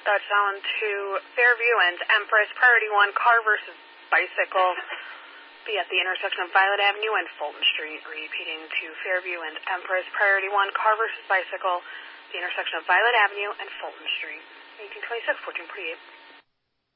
Touchdown to Fairview and Empress. Priority 1, car versus bicycle. Be at the intersection of Violet Avenue and Fulton Street. Repeating to Fairview and Empress. Priority 1, car versus bicycle. The intersection of Violet Avenue and Fulton Street. 1826, 1448.